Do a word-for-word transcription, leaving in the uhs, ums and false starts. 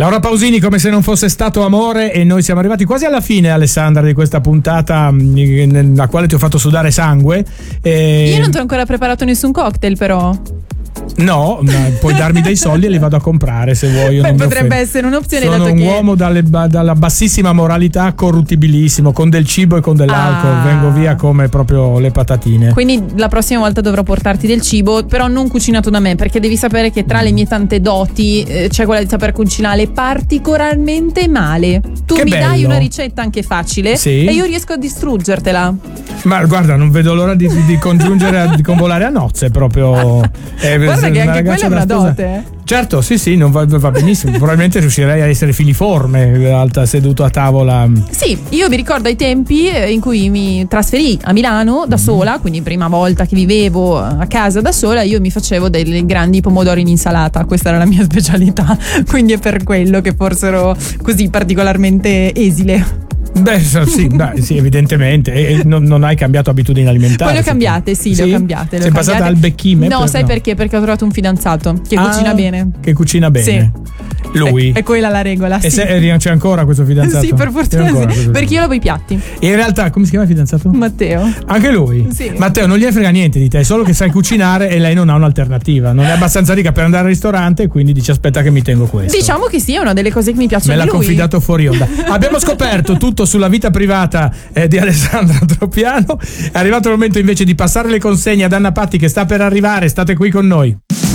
Laura Pausini, come se non fosse stato amore, e noi siamo arrivati quasi alla fine, Alessandra, di questa puntata nella quale ti ho fatto sudare sangue. E... Io non ti ho ancora preparato nessun cocktail, però. No, ma puoi darmi dei soldi e li vado a comprare se vuoi. Io Beh, non potrebbe essere un'opzione. Sono dato un che... uomo dalle, dalla bassissima moralità, corruttibilissimo, con del cibo e con dell'alcol. Ah. Vengo via come proprio le patatine. Quindi la prossima volta dovrò portarti del cibo, però non cucinato da me, perché devi sapere che tra le mie tante doti eh, c'è quella di saper cucinare particolarmente male. Tu Che mi bello. dai una ricetta anche facile, sì, e io riesco a distruggertela. Ma guarda, non vedo l'ora di, di congiungere, a, di convolare a nozze proprio. Eh, Guarda che anche quella è una da sposa- dote. Certo, sì, sì, non va, va benissimo. Probabilmente riuscirei a essere filiforme alta, seduto a tavola. Sì, io mi ricordo ai tempi in cui mi trasferì a Milano da sola, quindi prima volta che vivevo a casa da sola, io mi facevo dei grandi pomodori in insalata, questa era la mia specialità, quindi è per quello che forse ero così particolarmente esile. Beh, sì, beh, sì, evidentemente. E non, non hai cambiato abitudini alimentari? Poi le ho cambiate, sì, le ho cambiate. Le Sei ho passata cambiate. al becchime? No, per, sai no. perché? Perché ho trovato un fidanzato che Ah, cucina bene. Che cucina bene. Sì. Lui. È, è quella la regola. E Sì. se, c'è ancora questo fidanzato? Sì, per fortuna sì. Perché io lavo i piatti. E in realtà, come si chiama il fidanzato? Matteo. Anche lui? Sì. Matteo, non gli frega niente di te, è solo che sai cucinare e lei non ha un'alternativa. Non è abbastanza ricca per andare al ristorante, quindi dice aspetta che mi tengo questo. Diciamo che sì, è una delle cose che mi piacciono Me l'ha di lui. confidato fuori onda. Abbiamo scoperto tutto sulla vita privata eh, di Alessandra Tropiano. È arrivato il momento invece di passare le consegne ad Anna Patti, che sta per arrivare. State qui con noi.